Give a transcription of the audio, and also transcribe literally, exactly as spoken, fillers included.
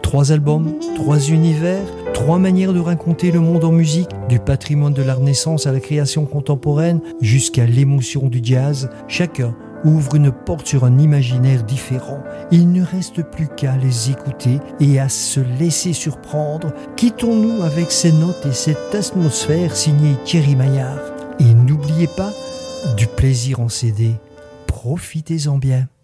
Trois albums, trois univers, trois manières de raconter le monde en musique, du patrimoine de la Renaissance à la création contemporaine jusqu'à l'émotion du jazz. Chacun ouvre une porte sur un imaginaire différent. Il ne reste plus qu'à les écouter et à se laisser surprendre. Quittons-nous avec ces notes et cette atmosphère signée Thierry Maillard. Et n'oubliez pas, du plaisir en C D. Profitez-en bien.